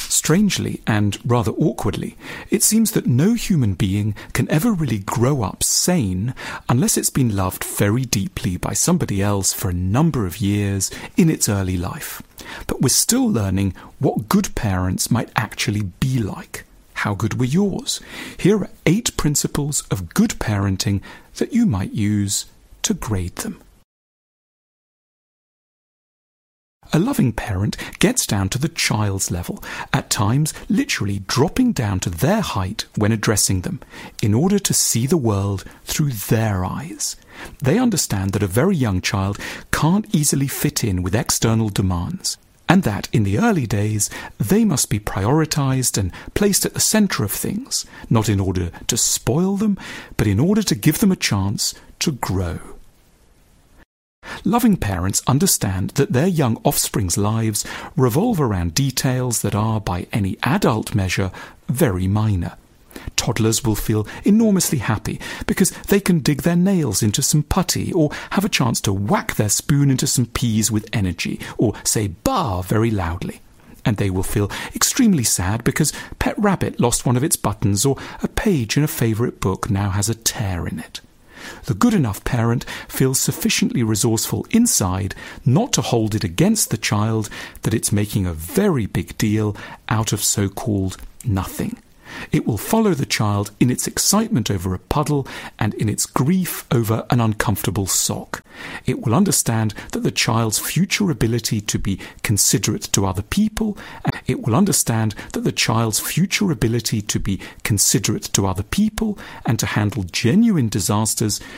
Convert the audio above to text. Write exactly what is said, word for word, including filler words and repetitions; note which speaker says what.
Speaker 1: Strangely and rather awkwardly, it seems that no human being can ever really grow up sane unless it's been loved very deeply by somebody else for a number of years in its early life. But we're still learning what good parents might actually be like. How good were yours? Here are eight principles of good parenting that you might use to grade them. A loving parent gets down to the child's level, at times literally dropping down to their height when addressing them, in order to see the world through their eyes. They understand that a very young child can't easily fit in with external demands, and that in the early days they must be prioritized and placed at the center of things, not in order to spoil them, but in order to give them a chance to grow. Loving parents understand that their young offspring's lives revolve around details that are, by any adult measure, very minor. Toddlers will feel enormously happy because they can dig their nails into some putty, or have a chance to whack their spoon into some peas with energy, or say "bah" very loudly. And they will feel extremely sad because Pet Rabbit lost one of its buttons, or a page in a favourite book now has a tear in it. The good enough parent feels sufficiently resourceful inside not to hold it against the child that it's making a very big deal out of so-called nothing. It will follow the child in its excitement over a puddle and in its grief over an uncomfortable sock. It will understand that the child's future ability to be considerate to other people, and it will understand that the child's future ability to be considerate to other people and to handle genuine disasters